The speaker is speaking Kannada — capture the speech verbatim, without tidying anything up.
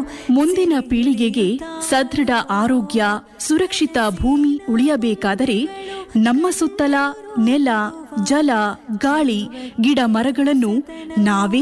ಮುಂದಿನ ಪೀಳಿಗೆಗೆ ಸದೃಢ ಆರೋಗ್ಯ, ಸುರಕ್ಷಿತ ಭೂಮಿ ಉಳಿಯಬೇಕಾದರೆ ನಮ್ಮ ಸುತ್ತಲ ನೆಲ, ಜಲ, ಗಾಳಿ, ಗಿಡ ಮರಗಳನ್ನು ನಾವೇ